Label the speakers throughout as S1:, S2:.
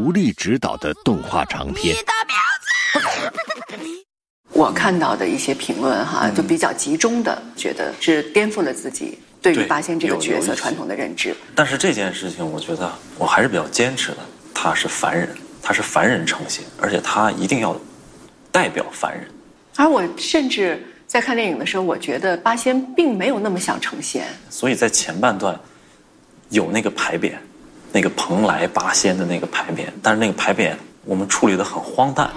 S1: 独立执导的动画长片。
S2: 我看到的一些评论就比较集中的觉得是颠覆了自己对于八仙这个角色传统的认知。
S3: 但是这件事情我觉得我还是比较坚持的，他是凡人，他是凡人成仙，而且他一定要代表凡人。
S2: 而我甚至在看电影的时候，我觉得八仙并没有那么想成仙，
S3: 所以在前半段有那个牌匾，那个蓬莱八仙的那个牌匾，但是那个牌匾我们处理得很荒诞。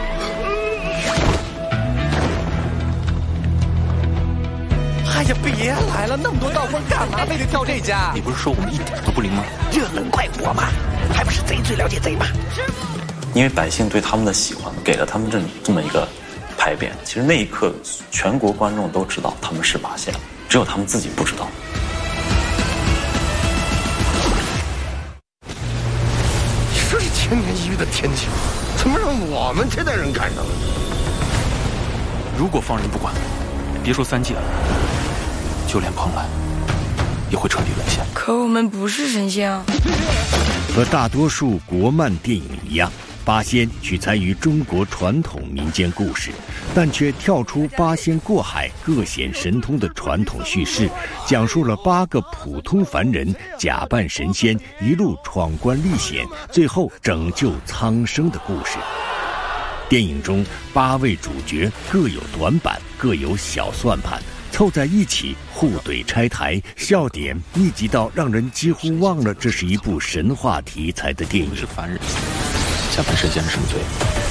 S4: 哎呀，别来了，那么多道观干嘛非得跳这家？
S5: 你不是说我们一点都不灵吗？
S4: 这能怪我吗？还不是贼最了解贼吗？
S3: 因为百姓对他们的喜欢，给了他们这么一个牌匾。其实那一刻，全国观众都知道他们是八仙，只有他们自己不知道。
S6: 你说是千年一遇的天气，怎么让我们这代人赶上了？
S5: 如果放任不管，别说3界了，就连蓬莱也会彻底沦陷。
S7: 可我们不是神仙啊！
S1: 和大多数国漫电影一样，八仙取材于中国传统民间故事，但却跳出八仙过海、各显神通的传统叙事，讲述了8个普通凡人假扮神仙，一路闯关历险，最后拯救苍生的故事。电影中8位主角各有短板，各有小算盘，凑在一起互怼拆台，笑点密集到让人几乎忘了这是一部神话题材的电影。
S5: 是凡人，假扮神仙是什么罪？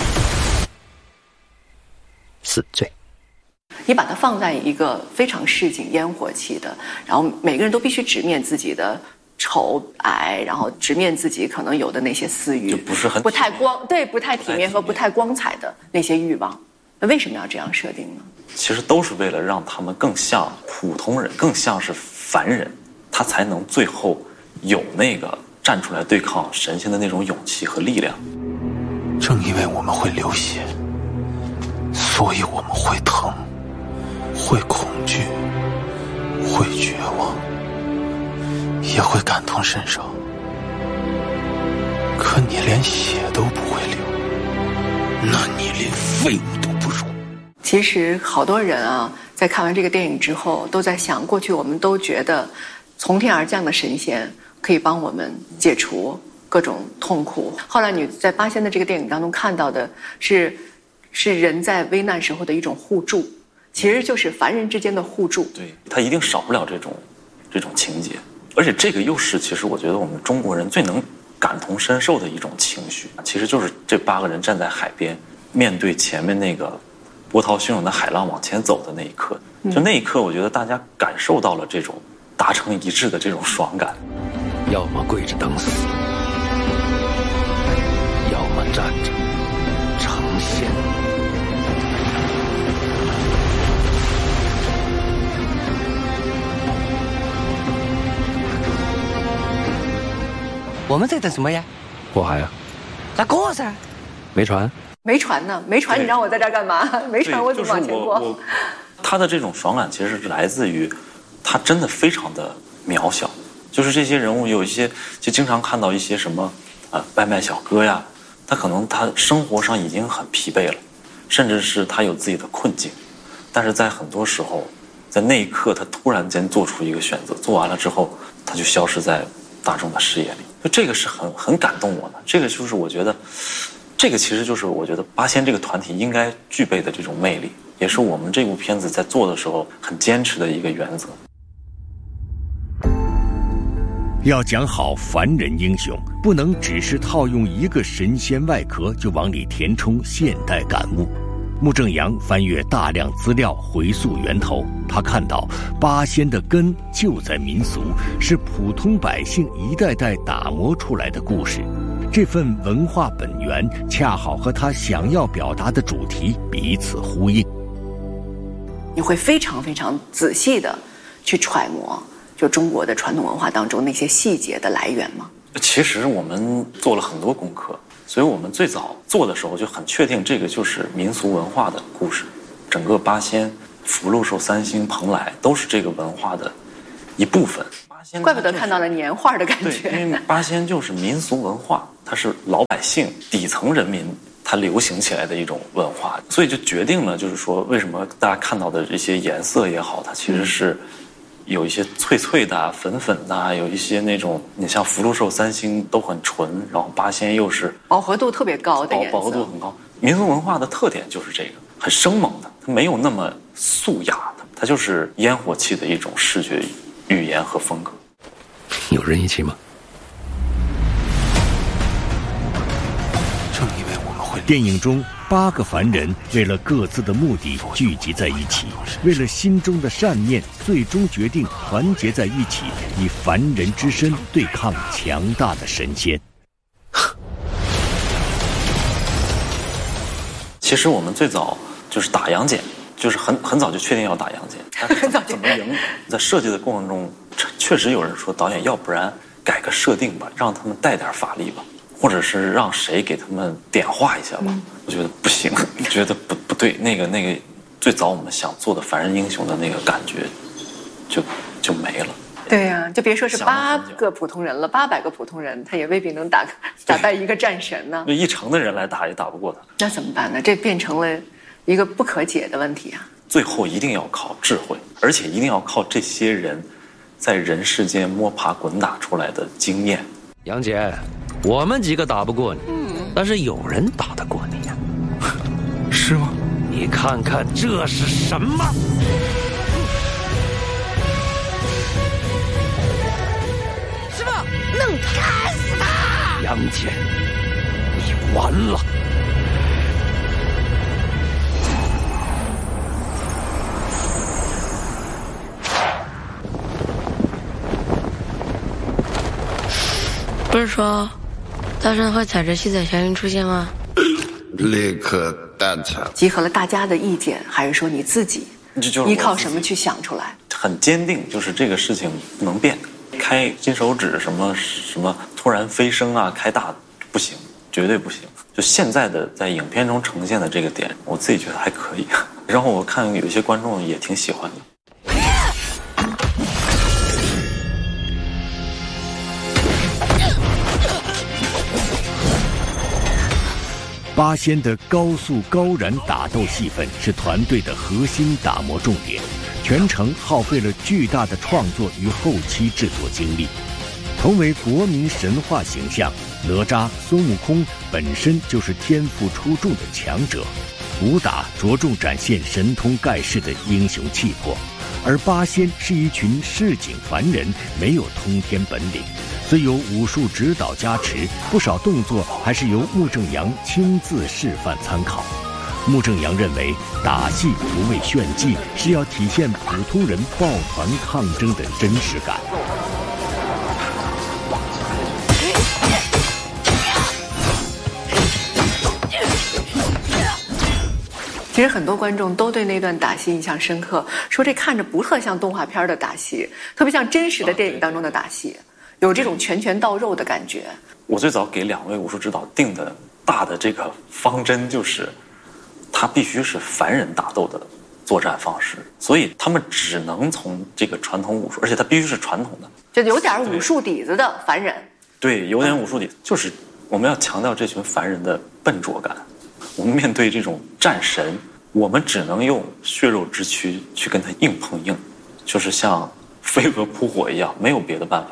S5: 死罪。
S2: 你把它放在一个非常市井烟火气的，然后每个人都必须直面自己的丑矮，然后直面自己可能有的那些私欲，
S3: 就不是很
S2: 不太不太体面和不太光彩的那些欲望。那为什么要这样设定呢？
S3: 其实都是为了让他们更像普通人，更像是凡人，他才能最后有那个站出来对抗神仙的那种勇气和力量。
S5: 正因为我们会流血，所以我们会疼，会恐惧，会绝望，也会感同身受。可你连血都不会流，那你连废物都不如。
S2: 其实好多人在看完这个电影之后都在想，过去我们都觉得从天而降的神仙可以帮我们解除各种痛苦，后来你在八仙的这个电影当中看到的是人在危难时候的一种互助，其实就是凡人之间的互助。
S3: 对，他一定少不了这种情节，而且这个又是其实我觉得我们中国人最能感同身受的一种情绪，其实就是这8个人站在海边，面对前面那个波涛汹涌的海浪往前走的那一刻，就那一刻我觉得大家感受到了这种达成一致的这种爽感。
S6: 要么跪着等死，要么站着成仙。
S4: 我们在等什么呀？
S5: 过海啊？
S4: 那过噻。
S5: 没船？
S2: 没船呢？没船，你让我在这儿干嘛？没船我怎么往前过？
S3: 他的这种爽感其实是来自于他真的非常的渺小，就是这些人物有一些就经常看到一些什么外卖小哥呀，他可能他生活上已经很疲惫了，甚至是他有自己的困境，但是在很多时候在那一刻他突然间做出一个选择，做完了之后他就消失在大众的视野里，就这个是很感动我的。这个就是我觉得这个其实就是我觉得八仙这个团体应该具备的这种魅力，也是我们这部片子在做的时候很坚持的一个原则。
S1: 要讲好凡人英雄，不能只是套用一个神仙外壳就往里填充现代感悟。穆正阳翻阅大量资料回溯源头，他看到八仙的根就在民俗，是普通百姓一代代打磨出来的故事。这份文化本源恰好和他想要表达的主题彼此呼应。
S2: 你会非常非常仔细的去揣摩就中国的传统文化当中那些细节的来源吗？
S3: 其实我们做了很多功课，所以我们最早做的时候就很确定这个就是民俗文化的故事，整个八仙、福禄寿三星、蓬莱都是这个文化的一部分。
S2: 怪不得看到了年画的感觉。
S3: 对，因为八仙就是民俗文化，它是老百姓底层人民它流行起来的一种文化，所以就决定了，就是说为什么大家看到的这些颜色也好，它其实是有一些脆脆的、粉粉的，有一些那种你像福禄寿三星都很纯，然后八仙又是
S2: 饱和度特别高的颜色，
S3: 饱和度很高。民俗文化的特点就是这个，很生猛的，它没有那么素雅的，它就是烟火气的一种视觉语言和风格。
S8: 有人一起吗？
S5: 正因为我们会
S1: 电影中8个凡人为了各自的目的聚集在一起，为了心中的善念，最终决定团结在一起，以凡人之身对抗强大的神仙。
S3: 其实我们最早就是打杨戬，就是很早就确定要打杨戬，但是怎么赢？在设计的过程中，确实有人说导演要不然改个设定吧，让他们带点法力吧，或者是让谁给他们点化一下吧。我觉得不行，觉得不对，那个最早我们想做的凡人英雄的那个感觉就没了。
S2: 对呀，就别说是8个普通人了，800个普通人，他也未必能打败一个战神呢。
S3: 1城的人来打也打不过他。
S2: 那怎么办呢？这变成了一个不可解的问题啊！
S3: 最后一定要靠智慧，而且一定要靠这些人在人世间摸爬滚打出来的经验。
S8: 杨戬，我们几个打不过你，但是有人打得过你呀。
S5: 是吗？
S8: 你看看这是什么？
S7: 师傅，弄他，干死他！
S8: 杨戬，你完了！
S7: 不是说大圣会踩着七彩祥云出现吗？
S6: 立刻蛋挞。
S2: 集合了大家的意见，还是说你自己依靠什么去想出来？
S3: 很坚定，就是这个事情不能变。开金手指什么突然飞升啊，开大不行，绝对不行。就现在的在影片中呈现的这个点，我自己觉得还可以。然后我看有一些观众也挺喜欢的。
S1: 八仙的高速高燃打斗戏份是团队的核心打磨重点，全程耗费了巨大的创作与后期制作精力。同为国民神话形象，哪吒、孙悟空本身就是天赋出众的强者，武打着重展现神通盖世的英雄气魄，而八仙是一群市井凡人，没有通天本领。虽有武术指导加持，不少动作还是由穆正阳亲自示范参考。穆正阳认为，打戏不为炫技，是要体现普通人抱团抗争的真实感。
S2: 其实很多观众都对那段打戏印象深刻，说这看着不特像动画片的打戏，特别像真实的电影当中的打戏。有这种拳到肉的感觉。
S3: 我最早给2位武术指导定的大的这个方针就是，他必须是凡人打斗的作战方式，所以他们只能从这个传统武术，而且他必须是传统的，
S2: 就有点武术底子的凡人。
S3: 对，有点武术底子，就是我们要强调这群凡人的笨拙感。我们面对这种战神，我们只能用血肉之躯去跟他硬碰硬，就是像飞蛾扑火一样，没有别的办法。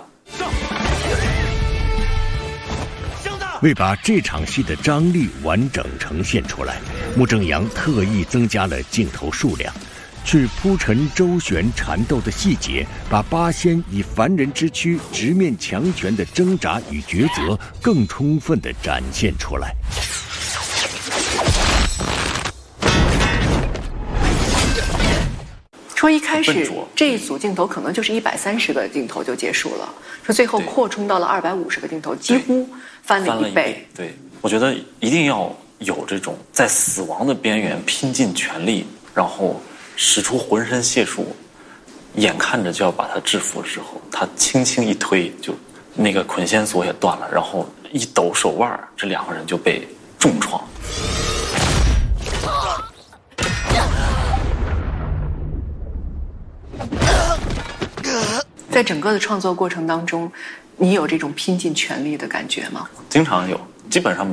S1: 为把这场戏的张力完整呈现出来，穆正阳特意增加了镜头数量，去铺陈周旋缠斗的细节，把八仙以凡人之躯直面强权的挣扎与抉择更充分地展现出来。
S2: 说一开始这一组镜头可能就是130个镜头就结束了，说最后扩充到了250个镜头，几乎翻了1倍。
S3: 对，我觉得一定要有这种在死亡的边缘拼尽全力，然后使出浑身解数，眼看着就要把他制服之后，他轻轻一推，就那个捆仙索也断了，然后一抖手腕，这2个人就被重创。
S2: 在整个的创作过程当中，你有这种拼尽全力的感觉吗？
S3: 经常有，基本上